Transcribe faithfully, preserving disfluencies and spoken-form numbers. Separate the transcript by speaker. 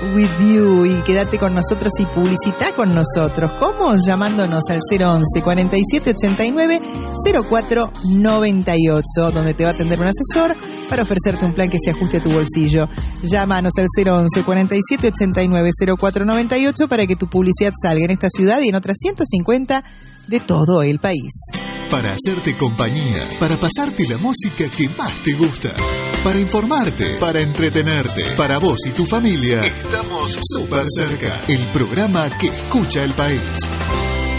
Speaker 1: with you, y quédate con nosotros y publicita con nosotros. ¿Cómo? Llamándonos al cero once, cuarenta y siete ochenta y nueve, cero cuatro noventa y ocho, donde te va a atender un asesor para ofrecerte un plan que se ajuste a tu bolsillo. Llámanos al cero once, cuarenta y siete ochenta y nueve, cero cuatro noventa y ocho para que tu publicidad salga en esta ciudad y en otras ciento cincuenta de todo el país.
Speaker 2: Para hacerte compañía, para pasarte la música que más te gusta, para informarte, para entretenerte, para vos y tu familia, estamos súper cerca. El programa que escucha el país.